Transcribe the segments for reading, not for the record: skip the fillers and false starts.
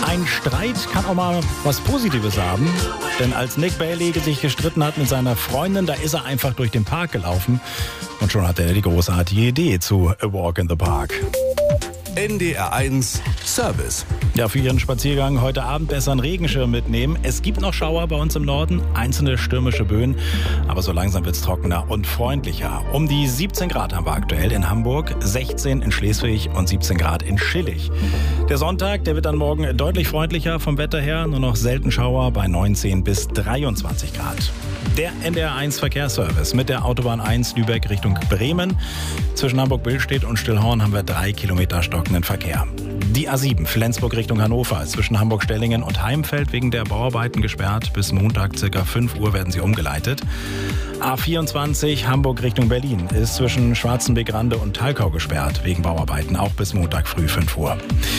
ein Streit kann auch mal was Positives haben. Denn als Nick Bailey sich gestritten hat mit seiner Freundin, da ist er einfach durch den Park gelaufen. Und schon hatte er die großartige Idee zu A Walk in the Park. NDR 1 Service. Ja, für Ihren Spaziergang heute Abend besser einen Regenschirm mitnehmen. Es gibt noch Schauer bei uns im Norden, einzelne stürmische Böen, aber so langsam wird es trockener und freundlicher. Um die 17 Grad haben wir aktuell in Hamburg, 16 in Schleswig und 17 Grad in Schillig. Der Sonntag, der wird dann morgen deutlich freundlicher vom Wetter her, nur noch selten Schauer bei 19 bis 23 Grad. Der NDR 1 Verkehrsservice mit der Autobahn 1 Lübeck Richtung Bremen. Zwischen Hamburg-Billstedt und Stillhorn haben wir 3 Kilometer stockenden Verkehr. Die A7 Flensburg Richtung Hannover ist zwischen Hamburg-Stellingen und Heimfeld wegen der Bauarbeiten gesperrt. Bis Montag ca. 5 Uhr werden sie umgeleitet. A24 Hamburg Richtung Berlin ist zwischen Schwarzenbeck-Rande und Thalkau gesperrt wegen Bauarbeiten, auch bis Montag früh 5 Uhr.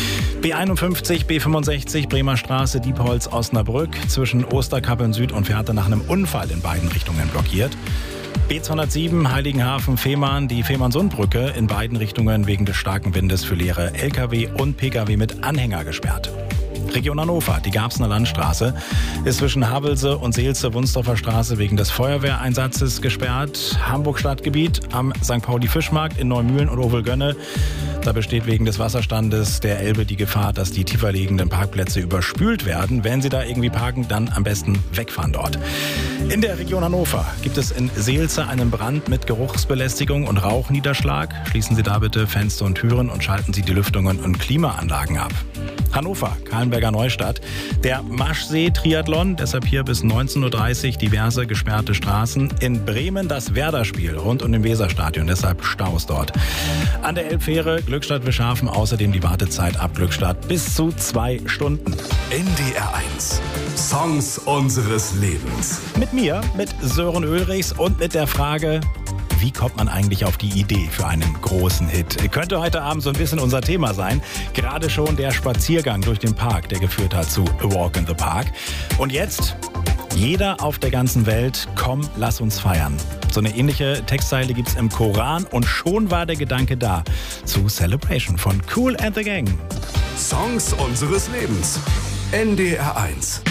B51, B65, Bremer Straße, Diepholz, Osnabrück zwischen Osterkappeln Süd und Fährte nach einem Unfall in beiden Richtungen blockiert. B207 Heiligenhafen Fehmarn, die Fehmarnsundbrücke in beiden Richtungen wegen des starken Windes für leere Lkw und Pkw mit Anhänger gesperrt. Region Hannover, die Garbsener Landstraße, ist zwischen Havelse und Seelze-Wunsdorfer Straße wegen des Feuerwehreinsatzes gesperrt. Hamburg-Stadtgebiet am St. Pauli-Fischmarkt in Neumühlen und Ovelgönne. Da besteht wegen des Wasserstandes der Elbe die Gefahr, dass die tiefer liegenden Parkplätze überspült werden. Wenn Sie da irgendwie parken, dann am besten wegfahren dort. In der Region Hannover gibt es in Seelze einen Brand mit Geruchsbelästigung und Rauchniederschlag. Schließen Sie da bitte Fenster und Türen und schalten Sie die Lüftungen und Klimaanlagen ab. Hannover, Kahlenberger Neustadt, der Maschsee-Triathlon, deshalb hier bis 19.30 Uhr diverse gesperrte Straßen. In Bremen das Werder-Spiel rund um den Weserstadion, deshalb Staus dort. An der Elbfähre Glückstadt-Wischhafen außerdem die Wartezeit ab Glückstadt bis zu 2 Stunden. NDR 1 Songs unseres Lebens. Mit mir, mit Sören Ulrichs und mit der Frage: Wie kommt man eigentlich auf die Idee für einen großen Hit? Könnte heute Abend so ein bisschen unser Thema sein. Gerade schon der Spaziergang durch den Park, der geführt hat zu A Walk in the Park. Und jetzt, jeder auf der ganzen Welt, komm, lass uns feiern. So eine ähnliche Textzeile gibt's im Koran und schon war der Gedanke da zu Celebration von Kool and the Gang. Songs unseres Lebens. NDR 1.